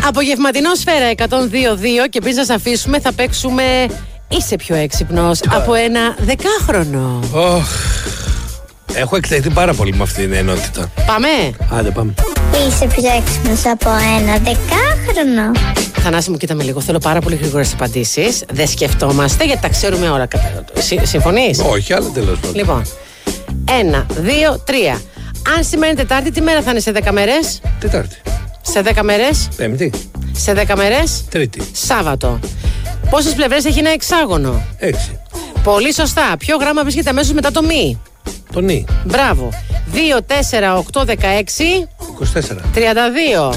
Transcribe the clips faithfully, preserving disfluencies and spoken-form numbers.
Απογευματινό Σφαίρα εκατόν δύο κόμμα δύο και πριν σας αφήσουμε θα παίξουμε Είσαι πιο έξυπνος από ένα δεκάχρονο. Oh, έχω εκτεθεί πάρα πολύ με αυτή την ενότητα. Πάμε. Άντε πάμε. Είσαι πιο έξυπνος από ένα δεκάχρονο. Θανάση μου, κοίτα με λίγο. Θέλω πάρα πολύ γρήγορες απαντήσεις. Δεν σκεφτόμαστε γιατί τα ξέρουμε όλα. Συ, συμφωνείς? Όχι, αλλά τέλος πάντων. Λοιπόν, ένα, δύο, τρία. Αν σήμερα είναι Τετάρτη, τι μέρα θα είναι σε δέκα μέρες? Τετάρτη. Σε δέκα μέρες? Πέμπτη. Σε δέκα μέρες? Τρίτη. Σάββατο. Πόσες πλευρές έχει ένα εξάγωνο? Έξι. Πολύ σωστά. Ποιο γράμμα βρίσκεται αμέσως μετά το μη? Το νι. Μπράβο. δύο, τέσσερα, οκτώ, δεκαέξι. είκοσι τέσσερα. τριάντα δύο.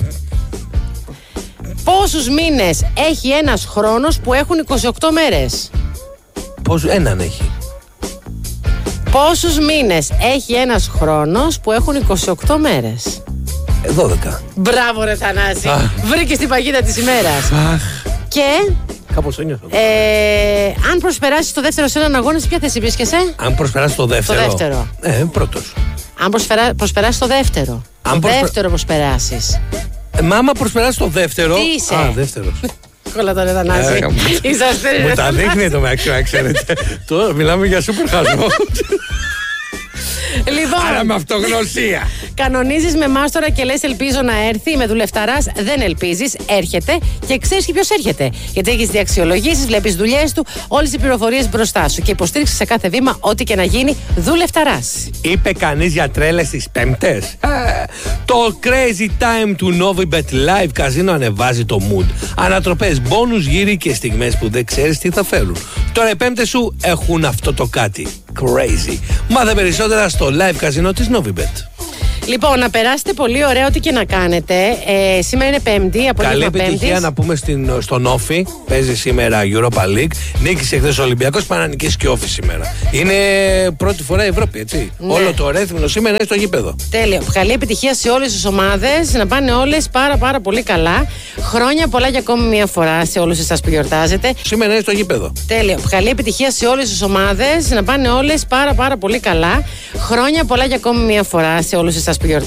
Πόσους μήνες έχει ένας χρόνος που έχουν είκοσι οκτώ μέρες? Πώς έναν έχει? Πόσους μήνες έχει ένας χρόνος που έχουν είκοσι οκτώ μέρες? Ε, δώδεκα. Μπράβο ρε Θανάση. Αχ. Βρήκες την παγίδα της ημέρας. Αχ. Και Κάπως το νιώθω. ε, αν προσπεράσεις το δεύτερο σε έναν αγώνα, σε ποια θέση βρίσκεσαι? Αν προσπεράσει το δεύτερο. Το δεύτερο. Ε, πρώτος. Αν προσπερα... προσπεράσεις το δεύτερο. Αν το προσπε- δεύτερο προσπεράσεις. Ε, μα άμα προσπεράσει το δεύτερο. Τι είσαι? Α, δεύτερος. Κόλλα τον Θανάση. Ε, μου- Είσαστε Μου ρε τα Θανάση. δείχνει το μεταξύ, να ξέρετε. Τώρα μιλάμε για σούπερ χασμό. Άρα με Λοιπόν, αυτογνωσία. κανονίζεις με μάστορα και λες ελπίζω να έρθει. Με δουλευταράς δεν ελπίζεις, έρχεται και ξέρεις και ποιος έρχεται. Γιατί έχεις δει αξιολογήσεις, βλέπεις δουλειές του, όλες οι πληροφορίες μπροστά σου και υποστήριξη σε κάθε βήμα, ό,τι και να γίνει, δουλευταράς. Είπε κανείς για τρέλες τις Πέμπτες? Ε, το Crazy Time του Novibet Live Casino ανεβάζει το mood. Ανατροπές, μπόνους, γύρι και στιγμές που δεν ξέρεις τι θα φέρουν. Τώρα οι Πέμπτες σου έχουν αυτό το κάτι. Crazy. Μάθε περισσότερα στο Live Casino της Novibet. Λοιπόν, να περάσετε πολύ ωραία ό,τι και να κάνετε. Ε, σήμερα είναι Πέμπτη, Καλή απόγευμα επιτυχία Πέμπτης. να πούμε στην, στον Όφη. Παίζει σήμερα Europa League. Νίκησε χθες ο Ολυμπιακός, πάει να νικήσει και Όφη σήμερα. Είναι πρώτη φορά η Ευρώπη, έτσι. Ναι. Όλο το ρέθμινο σήμερα είναι στο γήπεδο. Τέλειο. Καλή επιτυχία σε όλες τις ομάδες. Να πάνε όλες πάρα πάρα πολύ καλά. Χρόνια πολλά για ακόμη μια φορά σε όλους εσάς που γιορτάζετε. Σήμερα είναι στο γήπεδο. Τέλειο. Καλή επιτυχία σε όλες τις ομάδες. Να πάνε όλες πάρα πάρα πολύ καλά. Χρόνια πολλά για ακόμη μια φορά σε όλους εσάς που γιορτάζετε.